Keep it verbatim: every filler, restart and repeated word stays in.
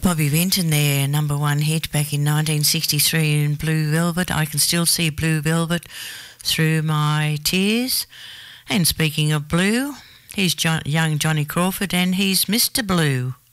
Bobby Vinton, their number one hit back in nineteen sixty-three in Blue Velvet. I can still see Blue Velvet through my tears. And speaking of blue, here's John, young Johnny Crawford and he's Mister Blue.